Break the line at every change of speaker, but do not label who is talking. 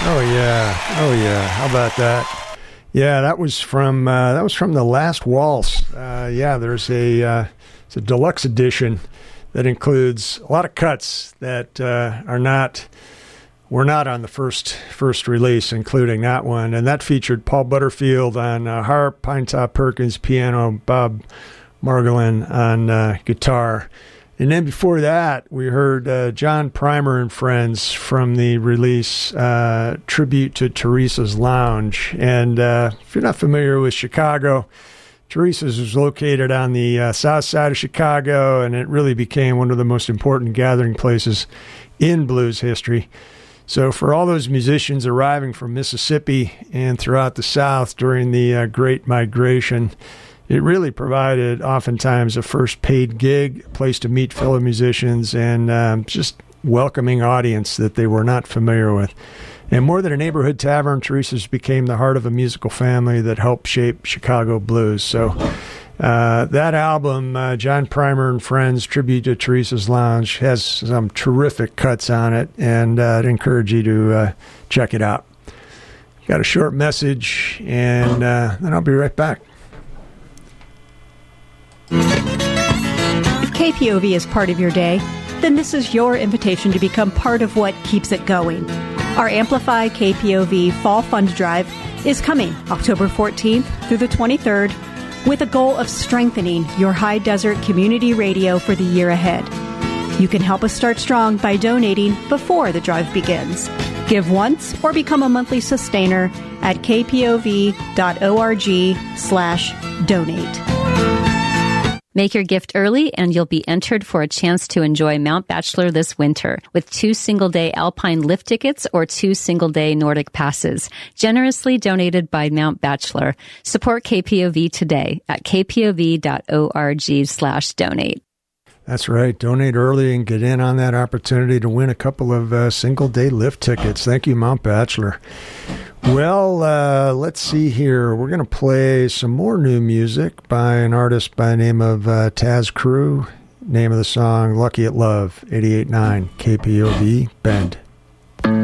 Oh yeah. How about that? Yeah, that was from the Last Waltz. There's it's a deluxe edition that includes a lot of cuts that were not on the first release, including that one, and that featured Paul Butterfield on harp, Pinetop Perkins piano, Bob Margolin on guitar. And then before that, we heard John Primer and Friends from the release Tribute to Teresa's Lounge. And if you're not familiar with Chicago, Teresa's was located on the south side of Chicago, and it really became one of the most important gathering places in blues history. So for all those musicians arriving from Mississippi and throughout the South during the Great Migration, it really provided oftentimes a first paid gig, a place to meet fellow musicians, and just welcoming audience that they were not familiar with. And more than a neighborhood tavern, Teresa's became the heart of a musical family that helped shape Chicago blues. So that album, John Primer and Friends, Tribute to Teresa's Lounge, has some terrific cuts on it, and I'd encourage you to check it out. Got a short message, and then I'll be right back.
If KPOV is part of your day, then this is your invitation to become part of what keeps it going. Our Amplify KPOV Fall Fund Drive is coming October 14th through the 23rd with a goal of strengthening your high desert community radio for the year ahead. You can help us start strong by donating before the drive begins. Give once or become a monthly sustainer at kpov.org/donate.
Make your gift early and you'll be entered for a chance to enjoy Mount Bachelor this winter with 2 single-day Alpine lift tickets or 2 single-day Nordic passes, generously donated by Mount Bachelor. Support KPOV today at kpov.org/donate.
That's right. Donate early and get in on that opportunity to win a couple of single-day lift tickets. Thank you, Mount Bachelor. Well, let's see here. We're going to play some more new music by an artist by the name of Taz Crew. Name of the song, Lucky at Love, 88.9 KPOV, Bend.